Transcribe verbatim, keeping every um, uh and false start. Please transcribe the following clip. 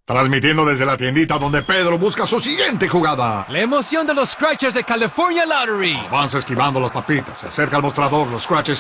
Transmitiendo desde la tiendita donde Pedro busca su siguiente jugada. La emoción de los Scratchers de California Lottery. Avanza esquivando las papitas. Se acerca al mostrador. Los Scratchers